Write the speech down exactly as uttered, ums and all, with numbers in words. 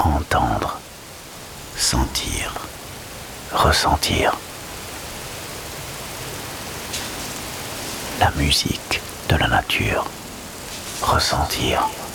entendre, sentir, ressentir. La musique de la nature, ressentir.